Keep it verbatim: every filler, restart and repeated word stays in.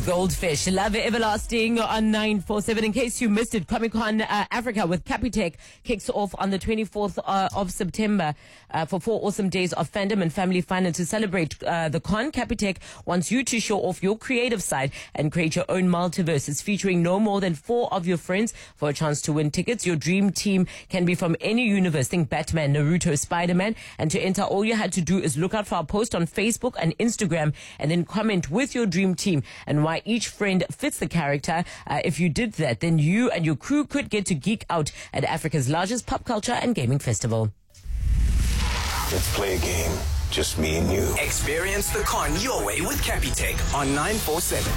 Goldfish, Love Everlasting on nine four seven. In case you missed it, Comic-Con uh, Africa with Capitec kicks off on the twenty-fourth uh, of September uh, for four awesome days of fandom and family fun. And to celebrate uh, the con, Capitec wants you to show off your creative side and create your own multiverse. It's featuring no more than four of your friends for a chance to win tickets. Your dream team can be from any universe. Think Batman, Naruto, Spider-Man. And to enter, all you had to do is look out for our post on Facebook and Instagram and then comment with your dream team and why each friend fits the character. Uh, if you did that, then you and your crew could get to geek out at Africa's largest pop culture and gaming festival. Let's play a game, just me and you. Experience the con your way with Capitec on nine four seven.